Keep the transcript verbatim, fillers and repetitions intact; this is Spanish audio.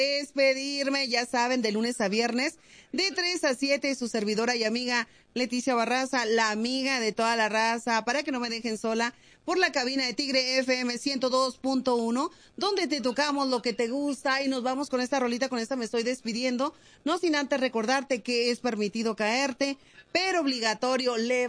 despedirme, ya saben, de lunes a viernes, de tres a siete, su servidora y amiga Leticia Barraza, la amiga de toda la raza, para que no me dejen sola, por la cabina de Tigre F M ciento dos punto uno, donde te tocamos lo que te gusta, y nos vamos con esta rolita, con esta me estoy despidiendo, no sin antes recordarte que es permitido caerte, pero obligatorio levantar.